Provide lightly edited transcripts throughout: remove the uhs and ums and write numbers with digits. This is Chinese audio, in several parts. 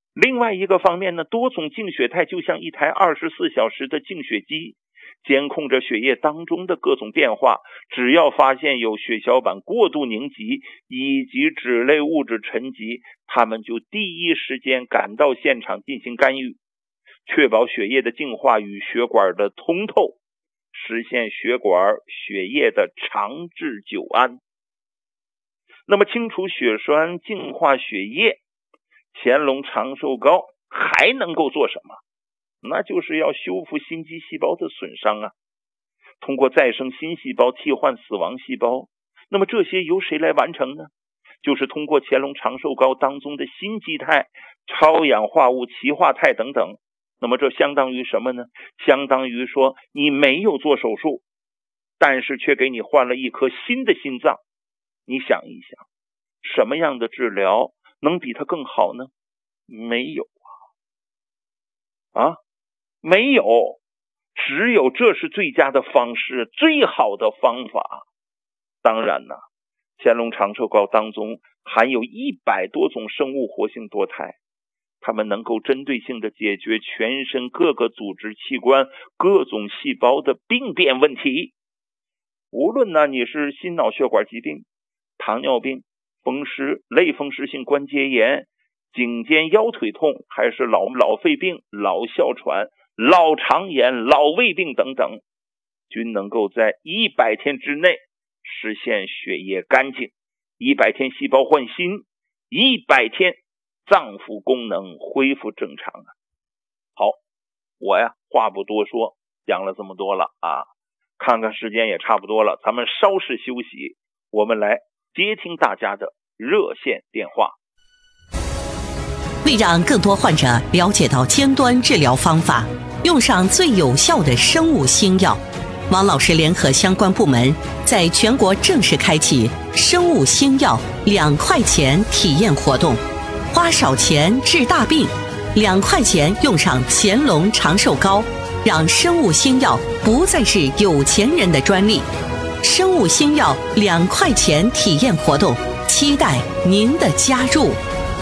另外一个方面呢，多种净血肽就像一台24小时的净血机，监控着血液当中的各种变化，只要发现有血小板过度凝集以及脂类物质沉积，他们就第一时间赶到现场进行干预，确保血液的净化与血管的通透，实现血管血液的长治久安。那么清除血栓，净化血液，乾隆长寿膏还能够做什么？那就是要修复心肌细胞的损伤啊，通过再生新细胞替换死亡细胞。那么这些由谁来完成呢？就是通过乾隆长寿膏当中的新基肽、超氧化物歧化肽等等。那么这相当于什么呢？相当于说你没有做手术，但是却给你换了一颗新的心脏。你想一想，什么样的治疗能比它更好呢？没有啊，没有，只有这是最佳的方式，最好的方法。当然呢，乾隆长寿膏当中含有100多种生物活性多肽，它们能够针对性的解决全身各个组织器官、各种细胞的病变问题。无论呢你是心脑血管疾病、糖尿病、风湿、类风湿性关节炎、颈肩腰腿痛，还是老肺病、老哮喘、老肠炎、老胃病等等，均能够在100天之内实现血液干净，100天细胞换新，100天脏腑功能恢复正常啊。好，我呀话不多说，讲了这么多了啊，看看时间也差不多了，咱们稍事休息，我们来接听大家的热线电话。 为让更多患者了解到尖端治疗方法，用上最有效的生物新药，王老师联合相关部门在全国正式开启生物新药2块钱体验活动，花少钱治大病，2块钱用上乾隆长寿膏，让生物新药不再是有钱人的专利。生物新药2块钱体验活动，期待您的加入。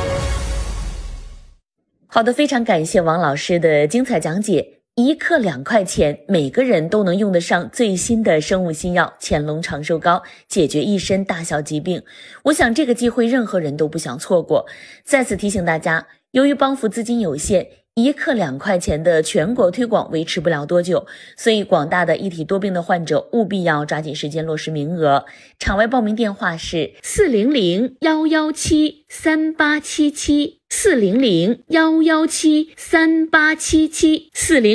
好的，非常感谢王老师的精彩讲解。1克2块钱，每个人都能用得上最新的生物新药乾隆长寿膏，解决一身大小疾病。我想这个机会任何人都不想错过。再次提醒大家，由于帮扶资金有限，1克2块钱的全国推广维持不了多久，所以广大的一体多病的患者务必要抓紧时间落实名额。场外报名电话是400-117-3877。400-117-3877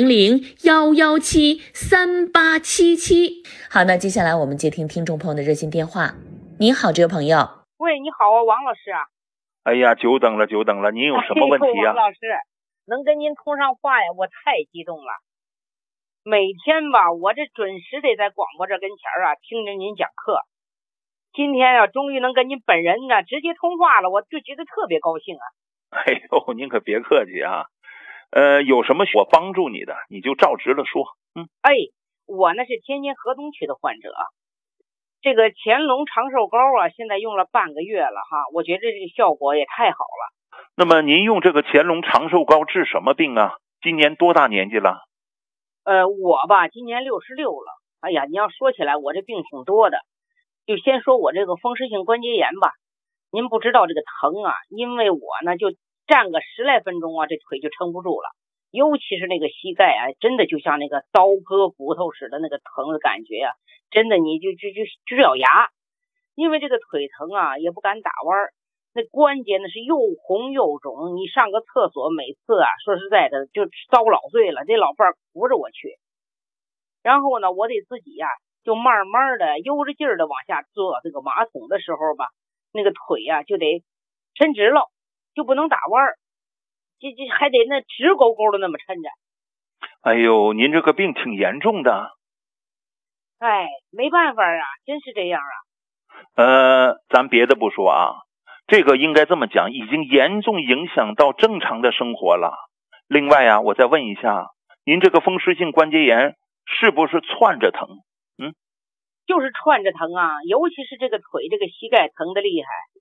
400-117-3877。好，那接下来我们接听听众朋友的热线电话。您好，这位朋友。 喂，你好啊，王老师啊。 哎呀，久等了，您有什么问题啊？ 王老师，能跟您通上话呀，我太激动了。每天吧，我这准时得在广播这跟前啊，听着您讲课。今天啊，终于能跟您本人呢直接通话了，我就觉得特别高兴啊。 哎呦，您可别客气啊，有什么我帮助你的，你就照直了说。 我呢是天津河东区的患者，这个乾隆长寿膏啊，现在用了半个月了哈，我觉得这个效果也太好了。 那么您用这个乾隆长寿膏治什么病啊？今年多大年纪了？ 我吧今年66了。哎呀，你要说起来我这病挺多的，就先说我这个风湿性关节炎吧。您不知道这个疼啊，因为我呢就站个10来分钟啊，这腿就撑不住了，尤其是那个膝盖啊，真的就像那个刀割骨头似的那个疼的感觉啊，真的你就直咬牙。因为这个腿疼啊，也不敢打弯，那关节呢是又红又肿，你上个厕所每次啊，说实在的就遭老罪了，这老伴儿扶着我去，然后呢我得自己呀就慢慢的悠着劲儿的往下坐这个马桶的时候吧，那个腿呀就得抻直了，就不能打弯儿，这还得那直勾勾的那么抻着。 哎呦，您这个病挺严重的。 哎，没办法啊，真是这样啊。 咱别的不说啊，这个应该这么讲，已经严重影响到正常的生活了。另外啊，我再问一下，您这个风湿性关节炎是不是窜着疼？ 就是窜着疼啊，尤其是这个腿这个膝盖疼的厉害，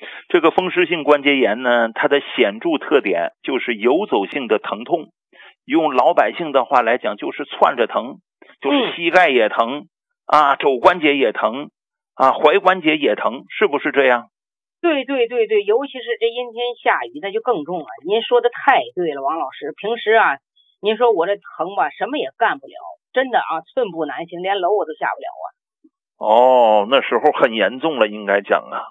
这个风湿性关节炎呢，它的显著特点就是游走性的疼痛，用老百姓的话来讲就是窜着疼，就是膝盖也疼啊，肘关节也疼啊，踝关节也疼，是不是这样？ 对，尤其是这阴天下雨那就更重了。您说的太对了，王老师。平时啊，您说我这疼吧，什么也干不了，真的啊，寸步难行，连楼我都下不了啊。 哦，那时候很严重了，应该讲啊。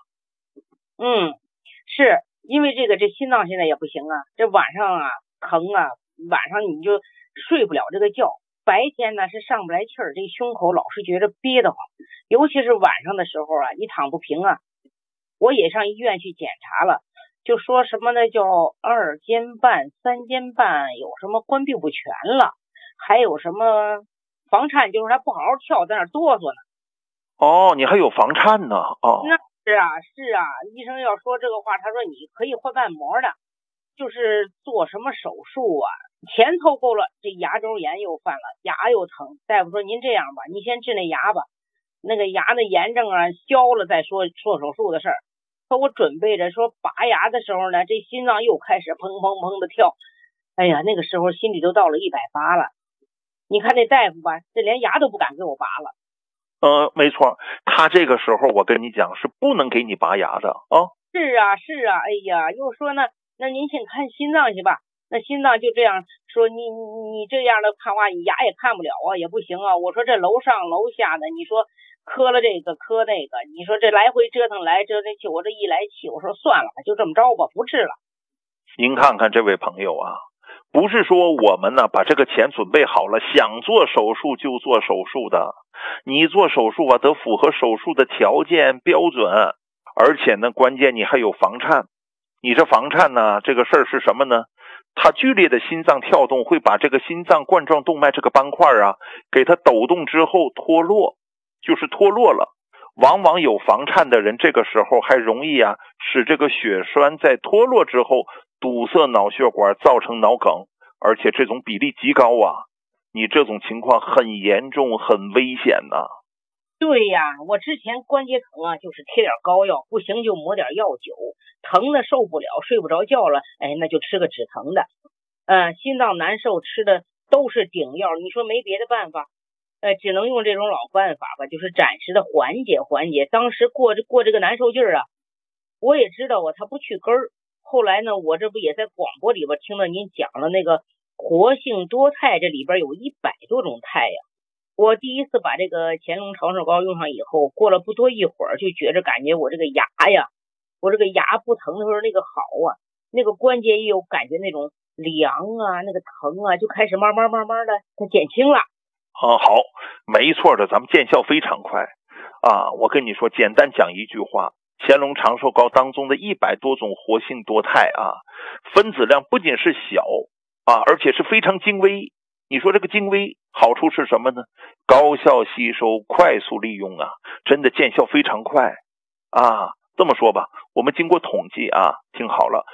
是因为这心脏现在也不行啊，这晚上啊疼啊，晚上你就睡不了这个觉，白天呢是上不来气儿，这胸口老是觉着憋得慌，尤其是晚上的时候啊，一躺不平啊。我也上医院去检查了，就说什么呢，叫2尖瓣、3尖瓣有什么关闭不全了，还有什么房颤，就是他不好好跳，在那哆嗦呢。 哦，你还有房颤呢？哦， 那是啊，医生要说这个话，他说你可以换瓣膜的，就是做什么手术啊，钱凑够了，这牙周炎又犯了，牙又疼。大夫说您这样吧，你先治那牙吧，那个牙的炎症啊消了再说手术的事儿。说我准备着说拔牙的时候呢，这心脏又开始砰砰砰的跳，哎呀，那个时候心里都到了180了。你看那大夫吧，这连牙都不敢给我拔了。 没错，他这个时候我跟你讲是不能给你拔牙的啊。 是啊，哎呀，又说呢，那您先看心脏去吧。那心脏就这样说，你这样的看话，你牙也看不了啊，也不行啊。我说这楼上楼下的，你说磕了这个磕那个，你说这来回折腾来折腾去，我这一来气，我说算了吧，就这么着吧，不治了。 您看看这位朋友啊，不是说我们呢把这个钱准备好了，想做手术就做手术的。你做手术啊，得符合手术的条件标准，而且呢，关键你还有房颤。你这房颤呢，这个事儿是什么呢？它剧烈的心脏跳动会把这个心脏冠状动脉这个斑块啊，给它抖动之后脱落，就是脱落了。往往有房颤的人，这个时候还容易啊，使这个血栓在脱落之后堵塞脑血管，造成脑梗，而且这种比例极高啊。你这种情况很严重，很危险呐。 对呀，我之前关节疼啊，就是贴点膏药，不行就抹点药酒，疼的受不了，睡不着觉了，那就吃个止疼的。心脏难受吃的都是顶药，你说没别的办法，只能用这种老办法吧，就是暂时的缓解。当时过这个难受劲儿啊，我也知道啊，它不去根儿。后来呢，我这不也在广播里边听到您讲了那个活性多肽，这里边有100多种肽呀。我第一次把这个乾隆长寿膏用上以后，过了不多一会儿，就觉着感觉我这个牙呀，我这个牙不疼的时候那个好啊，那个关节也有感觉那种凉啊，那个疼啊，就开始慢慢的它减轻了。 好，没错的，咱们见效非常快啊！我跟你说，简单讲一句话，乾隆长寿膏当中的100多种活性多肽啊，分子量不仅是小啊，而且是非常精微。你说这个精微好处是什么呢？高效吸收，快速利用啊，真的见效非常快啊。这么说吧，我们经过统计啊，听好了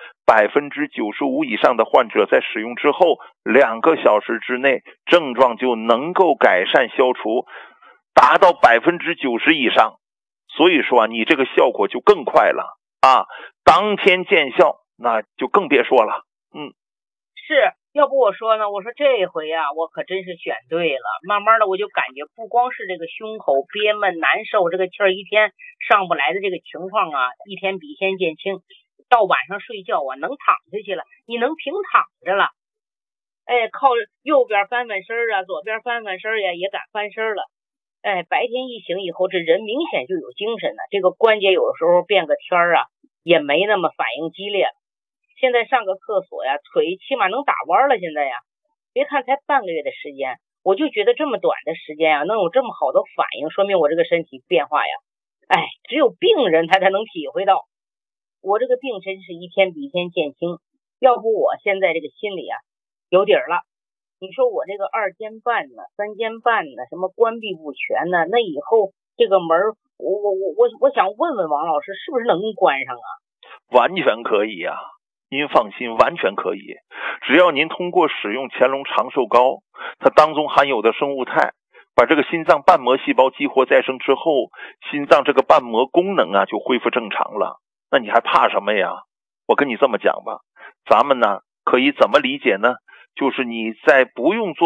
，95%以上的患者在使用之后2个小时之内，症状就能够改善消除，达到90%以上。所以说啊，你这个效果就更快了啊，当天见效，那就更别说了。 是，要不我说呢，我说这回啊，我可真是选对了。慢慢的我就感觉不光是这个胸口憋闷难受，这个气儿一天上不来的这个情况啊，一天比一天减轻。到晚上睡觉啊，能躺下去了，你能平躺着了。靠右边翻身啊，左边翻身呀，也敢翻身了。白天一醒以后，这人明显就有精神了。这个关节有的时候变个天啊，也没那么反应激烈了。现在上个厕所呀，腿起码能打弯了。现在呀，别看才半个月的时间，我就觉得这么短的时间啊，能有这么好的反应，说明我这个身体变化呀，只有病人他才能体会到。我这个病真是一天比一天减轻，要不我现在这个心里啊有底儿了。你说我这个2尖瓣呢、3尖瓣呢，什么关闭不全呢？那以后这个门我想问问王老师，是不是能关上啊？ 完全可以啊。您放心，完全可以，只要您通过使用乾隆长寿膏，它当中含有的生物肽，把这个心脏瓣膜细胞激活再生之后，心脏这个瓣膜功能啊就恢复正常了那你还怕什么呀？我跟你这么讲吧，咱们呢可以怎么理解呢？就是你在不用做